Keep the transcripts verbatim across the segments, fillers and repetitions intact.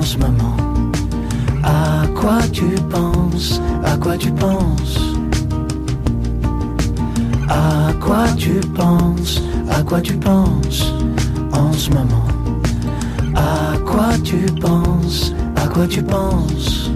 ce moment. À quoi tu penses? À quoi tu penses? À quoi tu penses? À quoi tu penses en ce moment? À quoi tu penses? À quoi tu penses?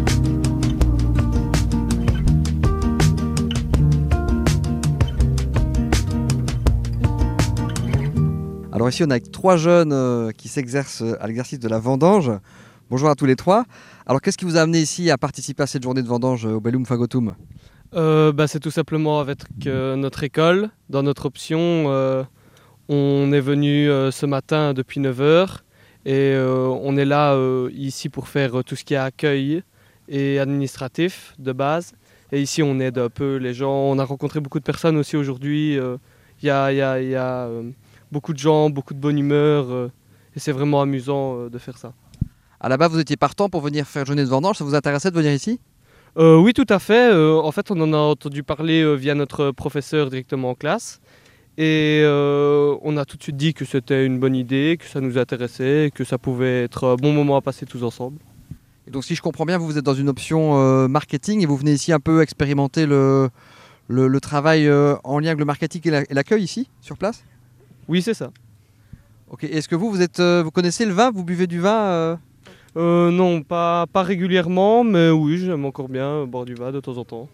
Alors ici on est avec trois jeunes euh, qui s'exercent à l'exercice de la vendange. Bonjour à tous les trois. Alors qu'est-ce qui vous a amené ici à participer à cette journée de vendange au Bellum Fagotum? euh, bah, C'est tout simplement avec euh, notre école. Dans notre option, euh, on est venu euh, ce matin depuis neuf heures et euh, on est là euh, ici pour faire euh, tout ce qui est accueil et administratif de base. Et ici on aide un peu les gens. On a rencontré beaucoup de personnes aussi aujourd'hui. Il euh, y a, y a, y a euh, beaucoup de gens, beaucoup de bonne humeur euh, et c'est vraiment amusant euh, de faire ça. À la base vous étiez partant pour venir faire journée de vendange, ça vous intéressait de venir ici? Euh, oui, tout à fait. Euh, en fait, on en a entendu parler euh, via notre professeur directement en classe. Et euh, on a tout de suite dit que c'était une bonne idée, que ça nous intéressait, que ça pouvait être un bon moment à passer tous ensemble. Et donc si je comprends bien, vous, vous êtes dans une option euh, marketing et vous venez ici un peu expérimenter le, le, le travail euh, en lien avec le marketing et la- et l'accueil ici, sur place? Oui, c'est ça. Ok. Est-ce que vous, vous, êtes, euh, vous connaissez le vin? Vous buvez du vin euh Euh, non, pas, pas régulièrement, mais oui, j'aime encore bien boire du vin de temps en temps.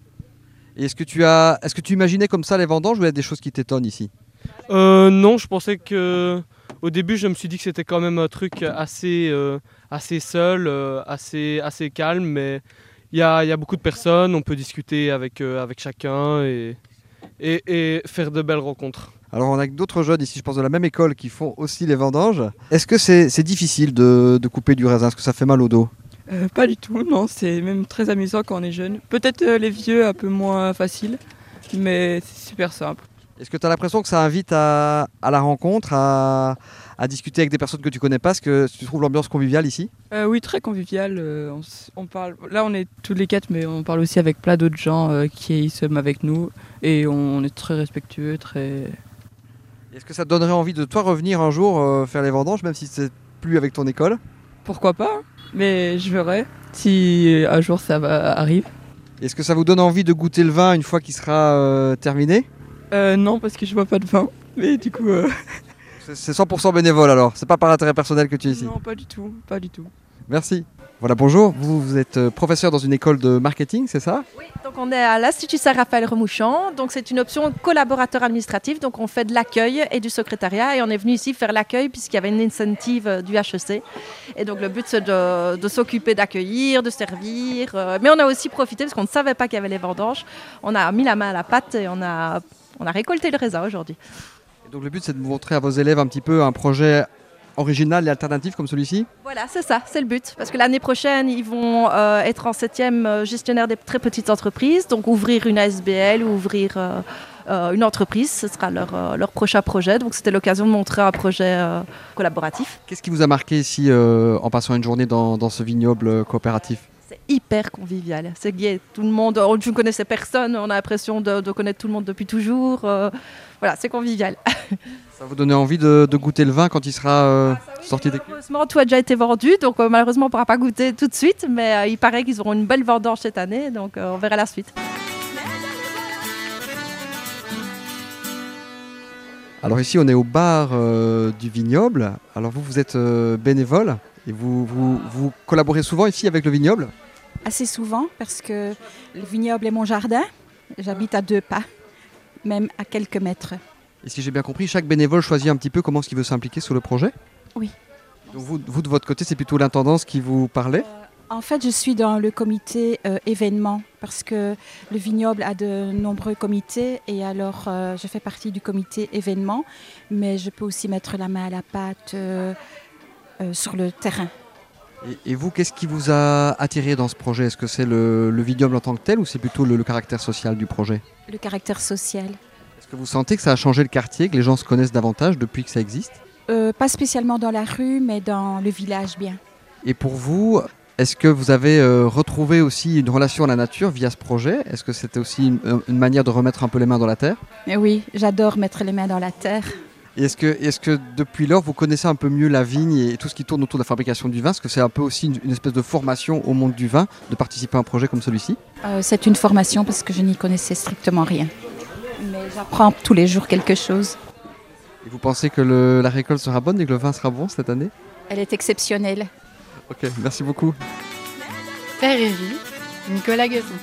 Et est-ce que tu as, est-ce que tu imaginais comme ça les vendanges ou il y a des choses qui t'étonnent ici? Euh, non, je pensais que... Au début, je me suis dit que c'était quand même un truc assez, euh, assez seul, euh, assez, assez calme, mais il y a, il y a beaucoup de personnes, on peut discuter avec, euh, avec chacun et, et, et faire de belles rencontres. Alors on a d'autres jeunes ici, je pense de la même école, qui font aussi les vendanges. Est-ce que c'est c'est difficile de, de couper du raisin? Est-ce que ça fait mal au dos? Euh, pas du tout, non, c'est même très amusant quand on est jeune. Peut-être euh, les vieux, un peu moins facile, mais c'est super simple. Est-ce que tu as l'impression que ça invite à, à la rencontre, à, à discuter avec des personnes que tu connais pas? Est-ce que tu trouves l'ambiance conviviale ici? Euh, oui, très convivial. euh, on, s- on parle. Là, on est tous les quatre, mais on parle aussi avec plein d'autres gens euh, qui sont avec nous, et on est très respectueux, très. Est-ce que ça te donnerait envie de toi revenir un jour euh, faire les vendanges, même si c'est plus avec ton école? Pourquoi pas, hein. Mais je verrai si un jour ça va arrive. Est-ce que ça vous donne envie de goûter le vin une fois qu'il sera euh, terminé? Euh, non, parce que je bois pas de vin, mais du coup. euh, C'est c'est cent pour cent bénévole alors, c'est pas par intérêt personnel que tu es ici? Non, pas du tout, pas du tout. Merci. Voilà, bonjour, vous, vous êtes euh, professeur dans une école de marketing, c'est ça? Oui, donc on est à l'Institut Saint-Raphaël Remouchant. Donc c'est une option collaborateur administratif. Donc on fait de l'accueil et du secrétariat. Et on est venu ici faire l'accueil puisqu'il y avait une incentive euh, du H E C. Et donc le but c'est de, de s'occuper d'accueillir, de servir. euh, mais on a aussi profité parce qu'on ne savait pas qu'il y avait les vendanges. On a mis la main à la pâte et on a, on a récolté le raisin aujourd'hui. Et donc le but c'est de montrer à vos élèves un petit peu un projet original et alternatif comme celui-ci? Voilà, c'est ça, c'est le but. Parce que l'année prochaine, ils vont euh, être en septième euh, gestionnaire des très petites entreprises. Donc ouvrir une A S B L ou ouvrir euh, euh, une entreprise, ce sera leur, euh, leur prochain projet. Donc c'était l'occasion de montrer un projet euh, collaboratif. Qu'est-ce qui vous a marqué ici euh, en passant une journée dans, dans ce vignoble euh, coopératif? C'est hyper convivial, c'est gai. Tout le monde, on ne connaissait personne, on a l'impression de, de connaître tout le monde depuis toujours. euh, voilà, c'est convivial. Ça vous donnait envie de, de goûter le vin quand il sera euh, sorti des cuves? Malheureusement, tout a déjà été vendu, donc euh, malheureusement, on ne pourra pas goûter tout de suite. Mais euh, il paraît qu'ils auront une belle vendange cette année, donc euh, on verra la suite. Alors ici on est au bar euh, du vignoble. Alors vous, vous êtes euh, bénévole et vous, vous, vous collaborez souvent ici avec le vignoble? Assez souvent parce que le vignoble est mon jardin. J'habite à deux pas, même à quelques mètres. Et si j'ai bien compris, chaque bénévole choisit un petit peu comment est-ce qu'il veut s'impliquer sur le projet? Oui. Donc vous, vous de votre côté, c'est plutôt l'intendance qui vous parlait? En fait, je suis dans le comité euh, événements parce que le vignoble a de nombreux comités et alors euh, je fais partie du comité événements, mais je peux aussi mettre la main à la pâte euh, euh, sur le terrain. Et, et vous, qu'est-ce qui vous a attiré dans ce projet? Est-ce que c'est le, le vignoble en tant que tel ou c'est plutôt le, le caractère social du projet? Le caractère social. Est-ce que vous sentez que ça a changé le quartier, que les gens se connaissent davantage depuis que ça existe? Euh, pas spécialement dans la rue, mais dans le village bien. Et pour vous, est-ce que vous avez euh, retrouvé aussi une relation à la nature via ce projet? Est-ce que c'était aussi une, une manière de remettre un peu les mains dans la terre? Mais oui, j'adore mettre les mains dans la terre. Et est-ce que, est-ce que depuis lors, vous connaissez un peu mieux la vigne et tout ce qui tourne autour de la fabrication du vin? Est-ce que c'est un peu aussi une, une espèce de formation au monde du vin, de participer à un projet comme celui-ci? Euh, c'est une formation parce que je n'y connaissais strictement rien. Mais j'apprends tous les jours quelque chose. Et vous pensez que le, la récolte sera bonne et que le vin sera bon cette année? Elle est exceptionnelle. Ok, merci beaucoup. Terre et vie, Nicolas Guesson.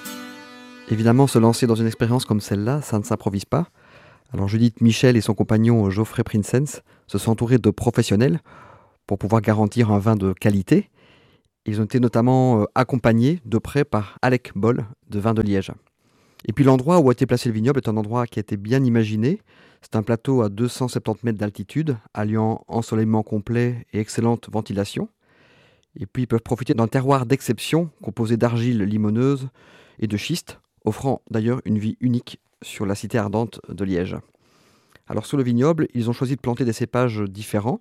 Évidemment, se lancer dans une expérience comme celle-là, ça ne s'improvise pas. Alors Judith Michel et son compagnon Geoffrey Prinsens se sont entourés de professionnels pour pouvoir garantir un vin de qualité. Ils ont été notamment accompagnés de près par Alec Boll de Vins de Liège. Et puis l'endroit où a été placé le vignoble est un endroit qui a été bien imaginé. C'est un plateau à deux cent soixante-dix mètres d'altitude, alliant ensoleillement complet et excellente ventilation. Et puis ils peuvent profiter d'un terroir d'exception composé d'argile limoneuse et de schiste, offrant d'ailleurs une vie unique sur la cité ardente de Liège. Alors sur le vignoble, ils ont choisi de planter des cépages différents,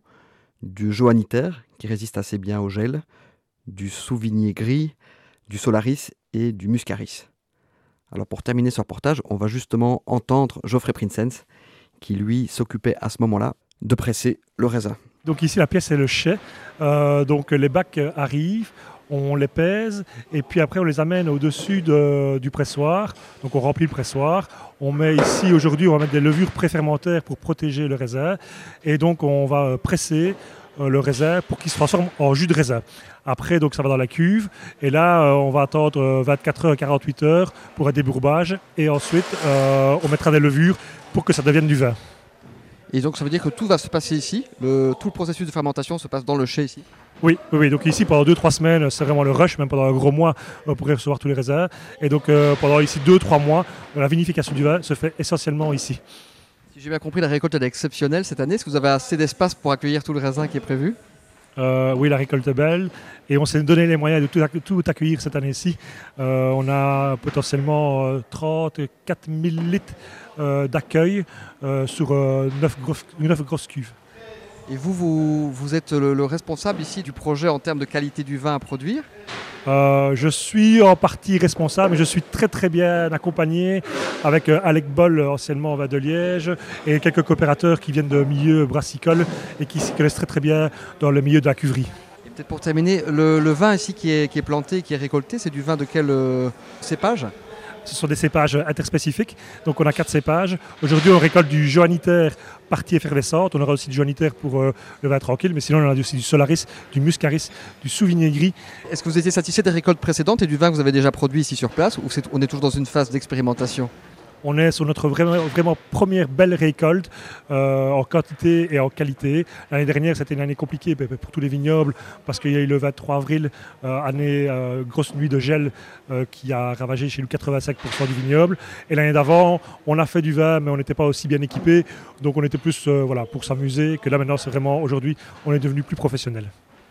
du johanniter, qui résiste assez bien au gel, du souvigné gris, du solaris et du muscaris. Alors pour terminer ce reportage, on va justement entendre Geoffrey Prinsens, qui lui s'occupait à ce moment-là de presser le raisin. Donc ici la pièce c'est le chai, euh, donc les bacs arrivent, on les pèse et puis après on les amène au-dessus de, du pressoir, donc on remplit le pressoir, on met ici aujourd'hui on va mettre des levures préfermentaires pour protéger le raisin et donc on va presser euh, le raisin pour qu'il se transforme en jus de raisin. Après donc ça va dans la cuve et là euh, on va attendre euh, vingt-quatre heures à quarante-huit heures pour un débourbage et ensuite euh, on mettra des levures pour que ça devienne du vin. Et donc ça veut dire que tout va se passer ici, le, tout le processus de fermentation se passe dans le chai ici? Oui, oui, oui, donc ici pendant deux trois semaines c'est vraiment le rush, même pendant un gros mois euh, pour recevoir tous les raisins. Et donc euh, pendant ici deux trois mois, la vinification du vin se fait essentiellement ici. Si j'ai bien compris, la récolte elle est exceptionnelle cette année. Est-ce que vous avez assez d'espace pour accueillir tout le raisin qui est prévu? Euh, oui, la récolte est belle et on s'est donné les moyens de tout, acc- tout accueillir cette année-ci. Euh, on a potentiellement euh, trente-quatre mille litres euh, d'accueil euh, sur euh, neuf grosses, neuf grosses cuves. Et vous, vous, vous êtes le, le responsable ici du projet en termes de qualité du vin à produire? Euh, je suis en partie responsable, mais je suis très très bien accompagné avec euh, Alec Boll, anciennement en Vins de Liège, et quelques coopérateurs qui viennent de milieu brassicole et qui s'y connaissent très très bien dans le milieu de la cuverie. Et peut-être pour terminer, le, le vin ici qui est, qui est planté, qui est récolté, c'est du vin de quel euh, cépage? Ce sont des cépages interspécifiques, donc on a quatre cépages. Aujourd'hui on récolte du johanniter partie effervescente, on aura aussi du johanniter pour euh, le vin tranquille, mais sinon on a aussi du solaris, du muscaris, du souvigné gris. Est-ce que vous étiez satisfait des récoltes précédentes et du vin que vous avez déjà produit ici sur place, ou c'est, on est toujours dans une phase d'expérimentation? On est sur notre vraiment, vraiment première belle récolte euh, en quantité et en qualité. L'année dernière, c'était une année compliquée pour tous les vignobles parce qu'il y a eu le vingt-trois avril, euh, année euh, grosse nuit de gel euh, qui a ravagé chez nous quatre-vingt-cinq pour cent du vignoble. Et l'année d'avant, on a fait du vin, mais on n'était pas aussi bien équipé. Donc on était plus euh, voilà, pour s'amuser que là maintenant, c'est vraiment aujourd'hui, on est devenu plus professionnel.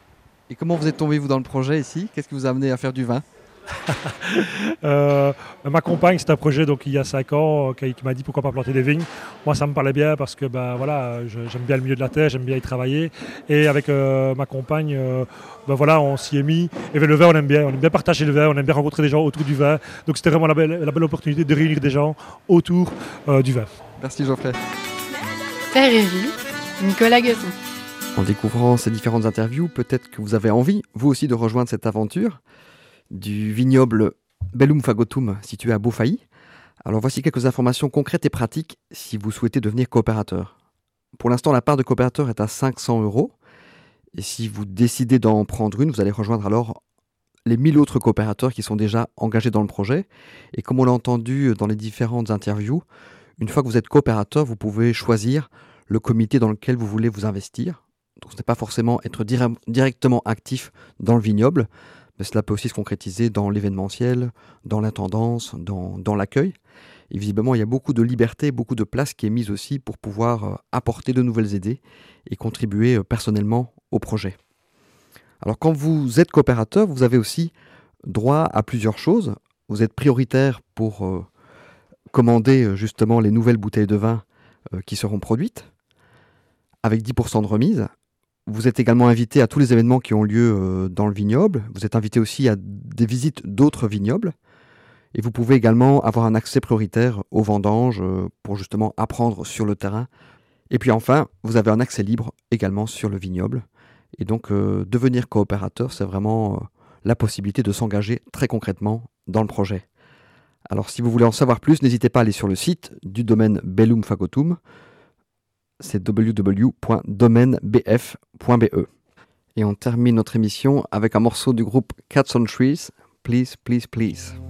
Et comment vous êtes tombé vous dans le projet ici? Qu'est-ce qui vous a amené à faire du vin? euh, ma compagne, c'est un projet donc il y a cinq ans qui, qui m'a dit pourquoi pas planter des vignes. Moi ça me parlait bien parce que ben, voilà, je, j'aime bien le milieu de la terre, j'aime bien y travailler. Et avec euh, ma compagne, euh, ben, voilà, on s'y est mis. Et le vin on aime bien, on aime bien partager le vin, on aime bien rencontrer des gens autour du vin. Donc c'était vraiment la belle, la belle opportunité de réunir des gens autour euh, du vin. Merci Geoffrey. Terre et vie, Nicolas Guesson. En découvrant ces différentes interviews, peut-être que vous avez envie, vous aussi, de rejoindre cette aventure du vignoble Bellum Fagotum situé à Beaufailly. Alors voici quelques informations concrètes et pratiques si vous souhaitez devenir coopérateur. Pour l'instant, la part de coopérateur est à cinq cents euros. Et si vous décidez d'en prendre une, vous allez rejoindre alors les mille autres coopérateurs qui sont déjà engagés dans le projet. Et comme on l'a entendu dans les différentes interviews, une fois que vous êtes coopérateur, vous pouvez choisir le comité dans lequel vous voulez vous investir. Donc ce n'est pas forcément être dire- directement actif dans le vignoble, mais cela peut aussi se concrétiser dans l'événementiel, dans l'intendance, dans, dans l'accueil. Et visiblement, il y a beaucoup de liberté, beaucoup de place qui est mise aussi pour pouvoir euh, apporter de nouvelles idées et contribuer euh, personnellement au projet. Alors quand vous êtes coopérateur, vous avez aussi droit à plusieurs choses. Vous êtes prioritaire pour euh, commander euh, justement les nouvelles bouteilles de vin euh, qui seront produites, avec dix pour cent de remise. Vous êtes également invité à tous les événements qui ont lieu euh, dans le vignoble. Vous êtes invité aussi à des visites d'autres vignobles. Et vous pouvez également avoir un accès prioritaire aux vendanges euh, pour justement apprendre sur le terrain Et puis enfin, vous avez un accès libre également sur le vignoble. Et donc, euh, devenir coopérateur, c'est vraiment euh, la possibilité de s'engager très concrètement dans le projet. Alors, si vous voulez en savoir plus, n'hésitez pas à aller sur le site du domaine Bellum Fagotum. C'est w w w point domaine b f point b e. Et on termine notre émission avec un morceau du groupe Cats on Trees, Please, Please, Please.